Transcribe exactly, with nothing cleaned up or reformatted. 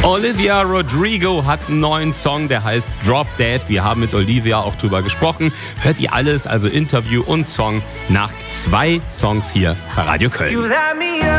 Olivia Rodrigo hat einen neuen Song, der heißt Drop Dead. Wir haben mit Olivia auch drüber gesprochen. Hört ihr alles, also Interview und Song, nach zwei Songs hier bei Radio Köln.